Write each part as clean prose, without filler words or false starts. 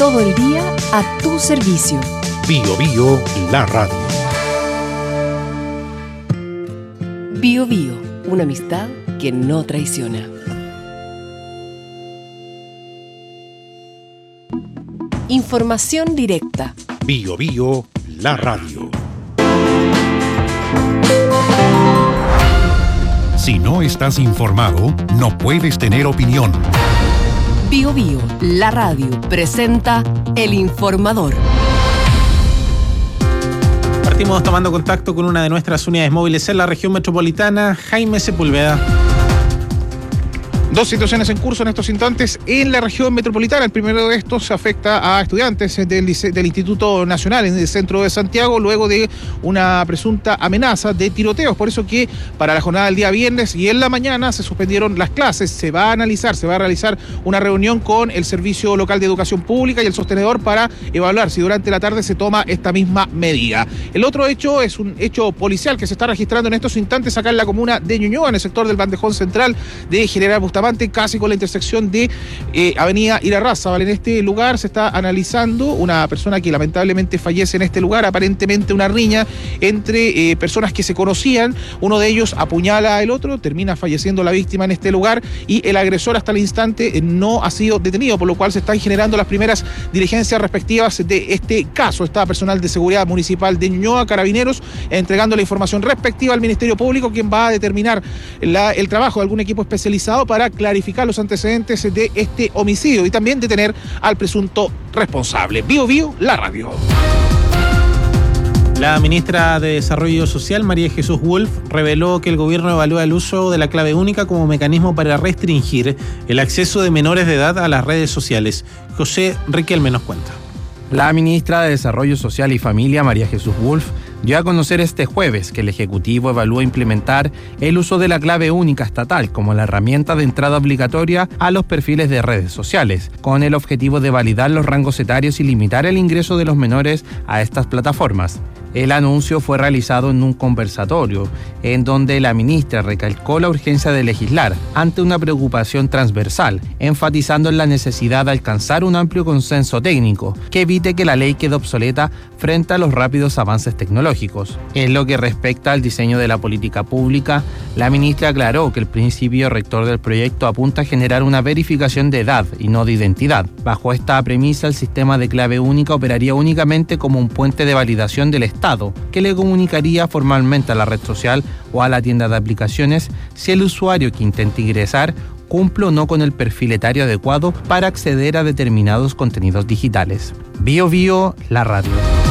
Todo el día a tu servicio. Bio Bio, la radio. Bio Bio, una amistad que no traiciona. Información directa. Bio Bio, la radio. Si no estás informado, no puedes tener opinión. Bio Bio, la radio, presenta El Informador. Partimos tomando contacto con una de nuestras unidades móviles en la región metropolitana, Jaime Sepúlveda. Dos situaciones en curso en estos instantes en la región metropolitana. El primero de estos afecta a estudiantes del Instituto Nacional en el centro de Santiago, luego de una presunta amenaza de tiroteos. Por eso que para la jornada del día viernes y en la mañana se suspendieron las clases. Se va a realizar una reunión con el Servicio Local de Educación Pública y el sostenedor para evaluar si durante la tarde se toma esta misma medida. El otro hecho es un hecho policial que se está registrando en estos instantes acá en la comuna de Ñuñoa, en el sector del Bandejón Central de General Bustamante, casi con la intersección de Avenida Irarrázaval. En este lugar se está analizando una persona que lamentablemente fallece en este lugar, aparentemente una riña entre personas que se conocían. Uno de ellos apuñala al otro, termina falleciendo la víctima en este lugar y el agresor hasta el instante no ha sido detenido, por lo cual se están generando las primeras diligencias respectivas de este caso. Está personal de seguridad municipal de Ñuñoa, Carabineros, entregando la información respectiva al Ministerio Público, quien va a determinar el trabajo de algún equipo especializado para clarificar los antecedentes de este homicidio y también detener al presunto responsable. Bio Bio, la radio. La ministra de Desarrollo Social, María Jesús Wolf, reveló que el gobierno evalúa el uso de la clave única como mecanismo para restringir el acceso de menores de edad a las redes sociales. José Riquelme nos cuenta. La ministra de Desarrollo Social y Familia, María Jesús Wolf, dio a conocer este jueves que el Ejecutivo evalúa implementar el uso de la clave única estatal como la herramienta de entrada obligatoria a los perfiles de redes sociales, con el objetivo de validar los rangos etarios y limitar el ingreso de los menores a estas plataformas. El anuncio fue realizado en un conversatorio en donde la ministra recalcó la urgencia de legislar ante una preocupación transversal, enfatizando en la necesidad de alcanzar un amplio consenso técnico que evite que la ley quede obsoleta frente a los rápidos avances tecnológicos. En lo que respecta al diseño de la política pública, la ministra aclaró que el principio rector del proyecto apunta a generar una verificación de edad y no de identidad. Bajo esta premisa, el sistema de clave única operaría únicamente como un puente de validación del Estado, que le comunicaría formalmente a la red social o a la tienda de aplicaciones si el usuario que intente ingresar cumple o no con el perfil etario adecuado para acceder a determinados contenidos digitales. Bio Bio, la radio.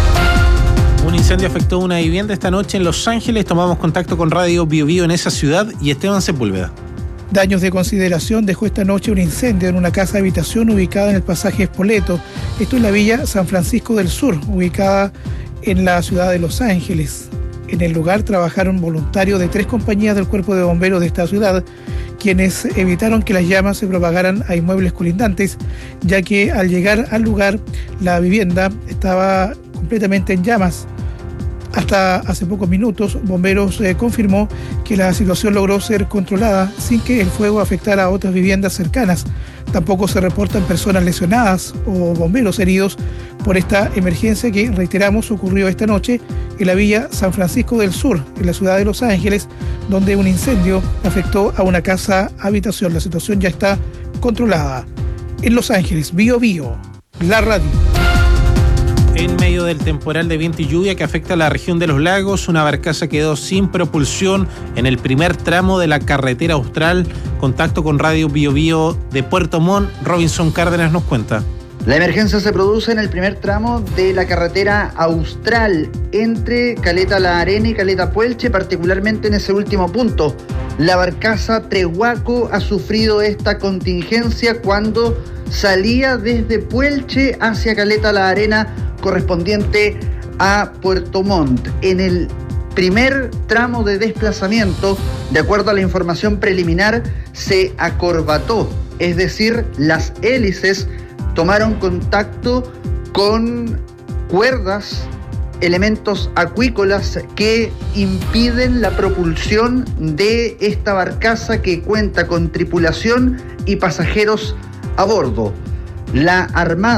Un incendio afectó una vivienda esta noche en Los Ángeles. Tomamos contacto con Radio Bio Bio en esa ciudad y Esteban Sepúlveda. Daños de consideración dejó esta noche un incendio en una casa de habitación ubicada en el pasaje Spoleto. Esto es la villa San Francisco del Sur, ubicada en la ciudad de Los Ángeles. En el lugar trabajaron voluntarios de 3 compañías del Cuerpo de Bomberos de esta ciudad, quienes evitaron que las llamas se propagaran a inmuebles colindantes, ya que al llegar al lugar la vivienda estaba completamente en llamas. Hasta hace pocos minutos, Bomberos confirmó que la situación logró ser controlada sin que el fuego afectara a otras viviendas cercanas. Tampoco se reportan personas lesionadas o bomberos heridos por esta emergencia que, reiteramos, ocurrió esta noche en la villa San Francisco del Sur, en la ciudad de Los Ángeles, donde un incendio afectó a una casa habitación. La situación ya está controlada. En Los Ángeles, Bio Bio, la radio. En medio del temporal de viento y lluvia que afecta a la región de los lagos, una barcaza quedó sin propulsión en el primer tramo de la carretera austral. Contacto con Radio Bio Bio de Puerto Montt, Robinson Cárdenas nos cuenta. La emergencia se produce en el primer tramo de la carretera austral entre Caleta La Arena y Caleta Puelche, particularmente en ese último punto. La barcaza Trehuaco ha sufrido esta contingencia cuando salía desde Puelche hacia Caleta La Arena, correspondiente a Puerto Montt. En el primer tramo de desplazamiento, de acuerdo a la información preliminar, se acorbató, es decir, las hélices tomaron contacto con cuerdas, elementos acuícolas que impiden la propulsión de esta barcaza que cuenta con tripulación y pasajeros a bordo. La Armada